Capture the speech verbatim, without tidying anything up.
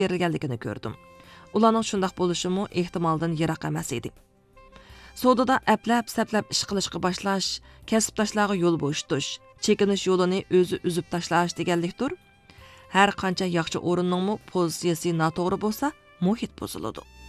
berilganligini ko'rdim. Ularning shundoq bo'lishimi ehtimoldan yiroq emas edi. Sodada aplab saplab ish qilishga boshlash, kasbdoshlarga yo'l bo'shitish, chekinish yo'lini o'zi uzib tashlash deganlikdir. Har qancha yaxshi o'rinning pozitsiyasi noto'g'ri bo'lsa, muhit buziladi.